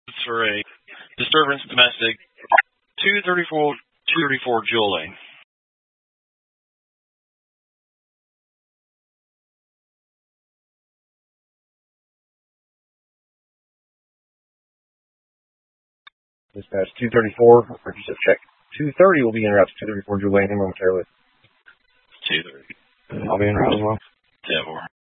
for a disturbance domestic 234 Jewel Lane. Dispatch 234, register check 230 will be en route to 234 Jewel Lane momentarily. 230. I'll be en route as well. 10-4.